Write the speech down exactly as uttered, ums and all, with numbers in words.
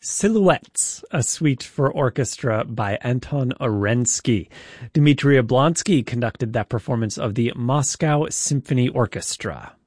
Silhouettes, a suite for orchestra by Anton Orensky. Dmitry Oblonsky conducted that performance of the Moscow Symphony Orchestra.